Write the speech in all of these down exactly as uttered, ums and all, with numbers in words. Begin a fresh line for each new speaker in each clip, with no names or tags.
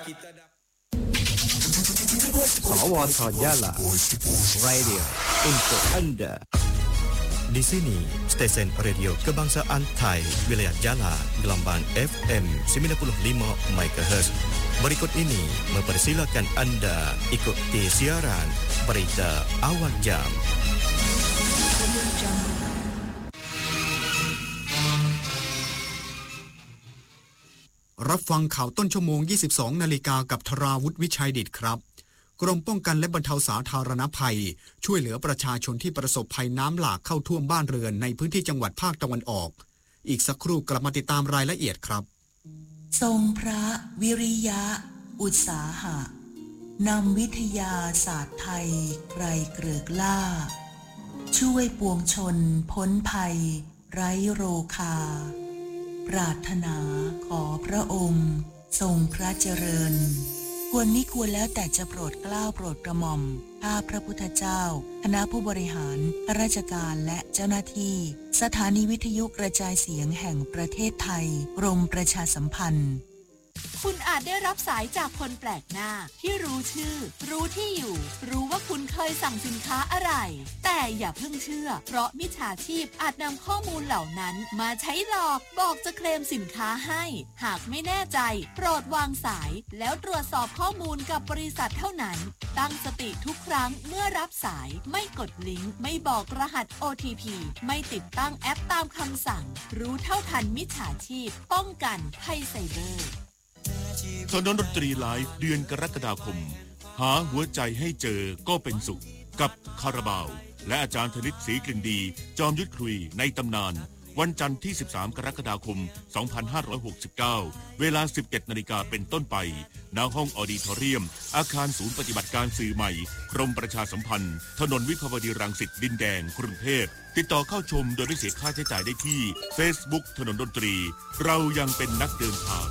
สวทYala Radio untuk Anda. Di sini stesen radio kebangsaan Thai wilayah Yala gelombang F M sembilan puluh lima megahertz. Berikut ini mempersilakan Anda ikuti siaran berita awal jam.
รับฟังข่าวต้นชั่วโมง ยี่สิบสอง นาฬิกากับธราวุฒิวิชัยดิษฐ์ครับกรมป้องกันและบรรเทาสาธารณภัยช่วยเหลือประชาชนที่ประสบภัยน้ำหลากเข้าท่วมบ้านเรือนในพื้นที่จังหวัดภาคตะวันออกอีกสักครู่กลับมาติดตามรายละเอียดครับ
ทรงพระวิริยะอุตสาหะนำวิทยาศาสตร์ไทยไกรเกริกล่าช่วยปวงชนพ้นภัยไร้โรคาปรารถนาขอพระองค์ทรงพระเจริญควรมิควรแล้วแต่จะโปรดเกล้าโปรดกระหม่อมข้าพระพุทธเจ้าคณะผู้บริหารข้าราชการและเจ้าหน้าที่สถานีวิทยุกระจายเสียงแห่งประเทศไทยกรมประชาสัมพันธ์
คุณอาจได้รับสายจากคนแปลกหน้าที่รู้ชื่อรู้ที่อยู่รู้ว่าคุณเคยสั่งสินค้าอะไรแต่อย่าเพิ่งเชื่อเพราะมิจฉาชีพอาจนำข้อมูลเหล่านั้นมาใช้หลอกบอกจะเคลมสินค้าให้หากไม่แน่ใจโปรดวางสายแล้วตรวจสอบข้อมูลกับบริษัทเท่านั้นตั้งสติทุกครั้งเมื่อรับสายไม่กดลิงก์ไม่บอกรหัส โอ ที พี ไม่ติดตั้งแอปตามคำสั่งรู้เท่าทันมิจฉาชีพป้องกันภัยไซเบอร์
ถนนดนตรีไลฟ์เดือนกรกฎาคมหาหัวใจให้เจอก็เป็นสุขกับคาราบาวและอาจารย์ธนิตศรีกลิ่นดีจอมยุทธคุยในตำนานวันจันทร์ที่สิบสามกรกฎาคมสองพันห้าร้อยหกสิบเก้าเวลา สิบเจ็ดนาฬิกาเป็นต้นไปณห้องออดิทอเรียมอาคารศูนย์ปฏิบัติการสื่อใหม่กรมประชาสัมพันธ์ถนนวิภาวดีรังสิตดินแดงกรุงเทพติดต่อเข้าชมโดยไม่เสียค่าใช้จ่ายได้ที่ Facebook ถนนดนตรีเรายังเป็นนักเดินทาง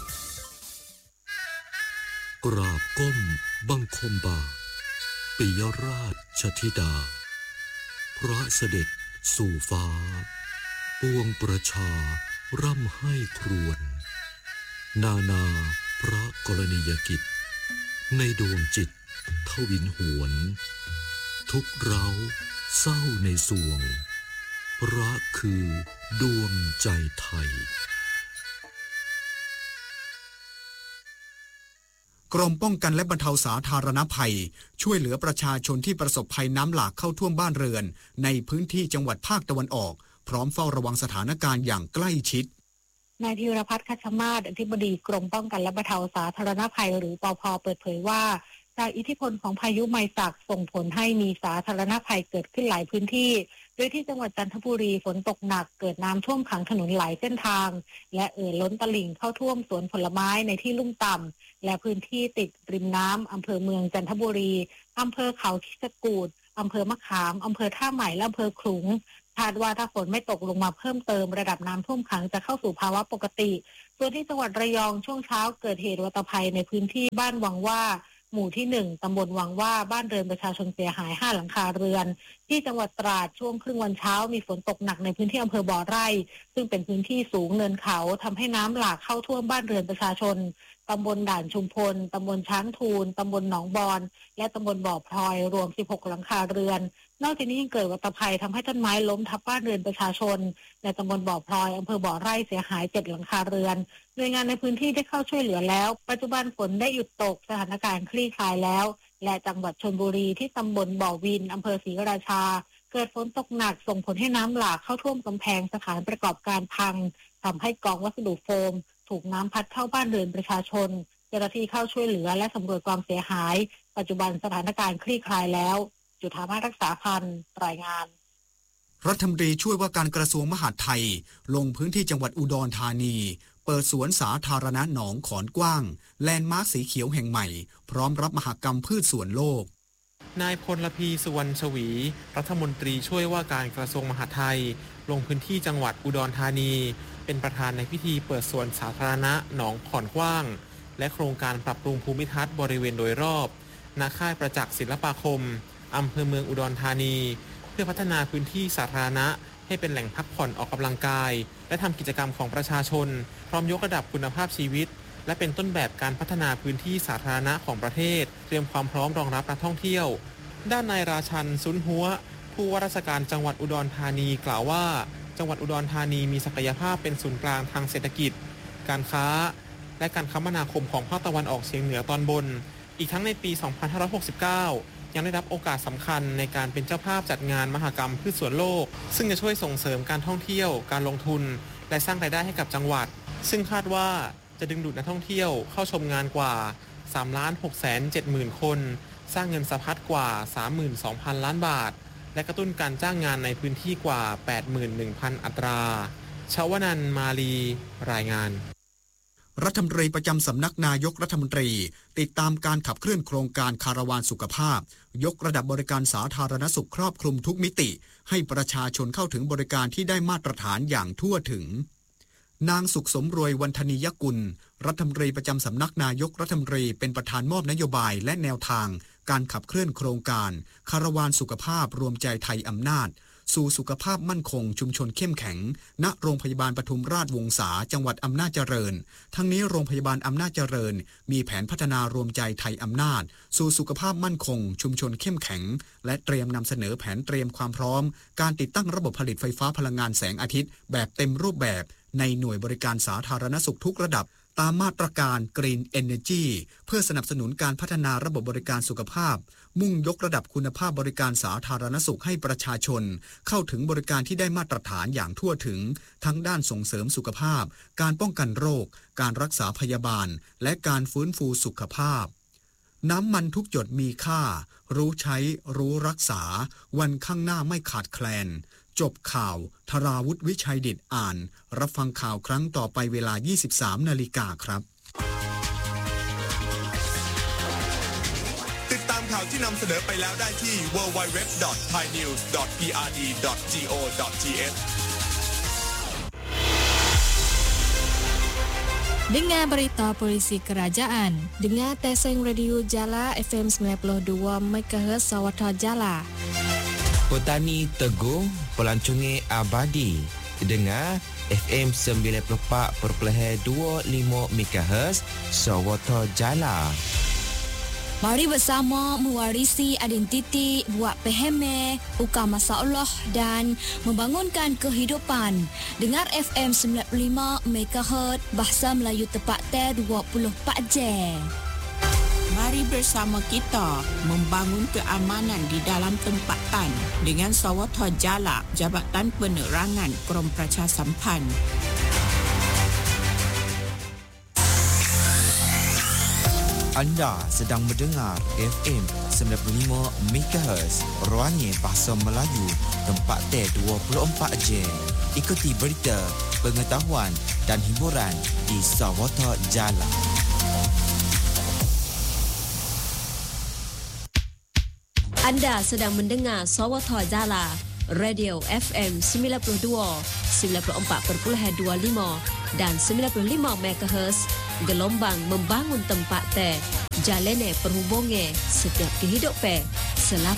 กราบก้มบังคมบาปิยราชธิดาพระเสด็จสู่ฟ้าปวงประชาร่ำให้ครวญนานาพระกรณียกิจในดวงจิตทวินหวนทุกเราเศร้าในสวงพระคือดวงใจไทย
กรมป้องกันและบรรเทาสาธารณภัยช่วยเหลือประชาชนที่ประสบภัยน้ำหลากเข้าท่วมบ้านเรือนในพื้นที่จังหวัดภาคตะวันออกพร้อมเฝ้าระวังสถานการณ์อย่างใกล้ชิด
นายธีรพัฒน์คัชมาศอธิบดีกรมป้องกันและบรรเทาสาธารณภัยหรือปภ.เปิดเผยว่าจากอิทธิพลของพายุไมศักส่งผลให้มีสาธารณภัยเกิดขึ้นหลายพื้นที่โดยที่จังหวัดจันทบุรีฝนตกหนักเกิดน้ำท่วมขังถนนหลายเส้นทางและเอ่อล้นตลิ่งเข้าท่วมสวนผลไม้ในที่ลุ่มต่ำและพื้นที่ติดริมน้ำอำเภอเมืองจันทบุรีอำเภอเขาคิชกูฏอำเภอมะขามอำเภอท่าใหม่และอำเภอขลุงคาดว่าถ้าฝนไม่ตกลงมาเพิ่มเติมระดับน้ำท่วมขังจะเข้าสู่ภาวะปกติส่วนที่จังหวัดระยองช่วงเช้าเกิดเหตุวัตภัยในพื้นที่บ้านวังว่าหมู่ที่หนึ่งตำบลวังว่าบ้านเรือนประชาชนเสียหายห้าหลังคาเรือนที่จังหวัดตราดช่วงครึ่งวันเช้ามีฝนตกหนักในพื้นที่อำเภอบ่อไร่ซึ่งเป็นพื้นที่สูงเนินเขาทำให้น้ำหลากเข้าท่วมบ้านเรือนประชาชนตำบลด่านชุมพลตำบลช้างทูลตำบลหนองบอนและตำบลบ่อพลอยรวมสิบหกหลังคาเรือนนอกจากนี้ยังเกิดวัตภัยทำให้ต้นไม้ล้มทับบ้านเรือนประชาชนในตำบลบ่อพลอยอำเภอบ่อไร่เสียหายเจ็ดหลังคาเรือนหน่วยงานในพื้นที่ได้เข้าช่วยเหลือแล้วปัจจุบันฝนได้หยุดตกสถานการณ์คลี่คลายแล้วและจังหวัดชลบุรีที่ตำบลบ่อวินอำเภอศรีราชาเกิดฝนตกหนักส่งผลให้น้ำหลากเข้าท่วมกำแพงสถานประกอบการพังทำให้กองวัสดุโฟมถูกน้ำพัดเข้าบ้านเรือนประชาชนเจ้าหน้าที่เข้าช่วยเหลือและสำรวจความเสียหายปัจจุบันสถานการณ์คลี่คลายแล้วจุฑามาศรักษาพันธ์รายงาน
รัฐมนตรีช่วยว่าการกระทรวงมหาดไทยลงพื้นที่จังหวัดอุดรธานีเปิดสวนสาธารณะหนองขอนกว้างแลนด์มาร์คสีเขียวแห่งใหม่พร้อมรับมหกรรมพืชสวนโลก
นายพลพีสุวรรณชวีรัฐมนตรีช่วยว่าการกระทรวงมหาดไทยลงพื้นที่จังหวัดอุดรธานีเป็นประธานในพิธีเปิดสวนสาธารณะหนองขอนกว้างและโครงการปรับปรุงภูมิทัศน์บริเวณโดยรอบณค่ายประจักษ์ศิลปาคมอำเภอเมืองอุดรธานีเพื่อพัฒนาพื้นที่สาธารณะให้เป็นแหล่งพักผ่อนออกกำลังกายและทำกิจกรรมของประชาชนพร้อมยกระดับคุณภาพชีวิตและเป็นต้นแบบการพัฒนาพื้นที่สาธารณะของประเทศเตรียมความพร้อมรองรับนักท่องเที่ยวด้านนายราชันซุนหัวผู้ว่าราชการจังหวัดอุดรธานีกล่าวว่าจังหวัดอุดรธานีมีศักยภาพเป็นศูนย์กลางทางเศรษฐกิจการค้าและการคมนาคมของภาคตะวันออกเฉียงเหนือตอนบนอีกทั้งในปี สองพันห้าร้อยหกสิบเก้า ยังได้รับโอกาสสำคัญในการเป็นเจ้าภาพจัดงานมหกรรมพืชสวนโลกซึ่งจะช่วยส่งเสริมการท่องเที่ยวการลงทุนและสร้างรายได้ให้กับจังหวัดซึ่งคาดว่าจะดึงดูดนักท่องเที่ยวเข้าชมงานกว่า สามล้านหกแสนเจ็ดหมื่น คนสร้างเงินสะพัดกว่า สามหมื่นสองพัน ล้านบาทและกระตุ้นการจ้างงานในพื้นที่กว่า แปดหมื่นหนึ่งพัน อัตราชวนันท์มาลีรายงาน
รัฐมนตรีประจำสำนักนายกรัฐมนตรีติดตามการขับเคลื่อนโครงการคาราวานสุขภาพยกระดับบริการสาธารณสุขครอบคลุมทุกมิติให้ประชาชนเข้าถึงบริการที่ได้มาตรฐานอย่างทั่วถึงนางสุขสมรวยวันธนียกุลรัฐมนตรีประจำสำนักนายกรัฐมนตรีเป็นประธานมอบนโยบายและแนวทางการขับเคลื่อนโครงการคาราวานสุขภาพรวมใจไทยอำนาจสู่สุขภาพมั่นคงชุมชนเข้มแข็งณโรงพยาบาลปทุมราชวงศาจังหวัดอำนาจเจริญทั้งนี้โรงพยาบาลอำนาจเจริญมีแผนพัฒนารวมใจไทยอำนาจสู่สุขภาพมั่นคงชุมชนเข้มแข็งและเตรียมนำเสนอแผนเตรียมความพร้อมการติดตั้งระบบผลิตไฟฟ้าพลังงานแสงอาทิตย์แบบเต็มรูปแบบในหน่วยบริการสาธารณสุขทุกระดับตามมาตรการ Green Energy เพื่อสนับสนุนการพัฒนาระบบบริการสุขภาพมุ่งยกระดับคุณภาพบริการสาธารณสุขให้ประชาชนเข้าถึงบริการที่ได้มาตรฐานอย่างทั่วถึงทั้งด้านส่งเสริมสุขภาพการป้องกันโรคการรักษาพยาบาลและการฟื้นฟูสุขภาพน้ำมันทุกหยดมีค่ารู้ใช้รู้รักษาวันข้างหน้าไม่ขาดแคลนจบข่าวธราวุฒิวิชัยดิษฐ์อ่านรับฟังข่าวครั้งต่อไปเวลา ยี่สิบสามนาฬิกาครับ
ติดตามข่าวที่นำเสนอไปแล้วได้ที่ ดับเบิลยู ดับเบิลยู ดับเบิลยู ดอท ไทยนิวส์ ดอท พี อาร์ ดี ดอท จี โอ ดอท ที เอส
Dengar berita polisi kerajaan. Dengar Teseng Radio Jala F M sembilan puluh dua MHz Sawatha Jala.
Petani Teguh, pelancongan abadi. Dengar F M sembilan puluh empat perpuluhan dua lima MHz Sawatha Jala.
Mari bersama mewarisi identiti, buat peheme, ukar masalah dan membangunkan kehidupan. Dengar F M sembilan puluh lima MHz Bahasa Melayu tepat ter dua puluh empat jam.
Mari bersama kita membangun keamanan di dalam tempatan dengan Sawatha Jala, Jabatan Penerangan Krom Pracha Sampan.
Anda sedang mendengar F M sembilan puluh lima MHz Ruangnya Bahasa Melayu tempat T dua puluh empat jam. Ikuti berita, pengetahuan dan hiburan di Sawatha Jala.
Anda sedang mendengar Sawatha Jala, Radio F M sembilan puluh dua, sembilan puluh empat perpuluhan dua lima dan sembilan puluh lima MHz gelombang membangun tempat teh jalane perhubungan setiap kehidupan selaku